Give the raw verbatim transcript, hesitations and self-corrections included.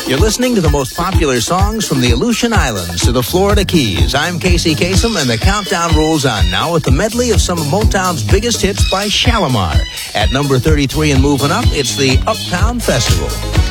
You're listening to the most popular songs from the Aleutian Islands to the Florida Keys. I'm Casey Kasem, and the countdown rolls on now with the medley of some of Motown's biggest hits by Shalimar. At number thirty-three and moving up, it's the Uptown Festival.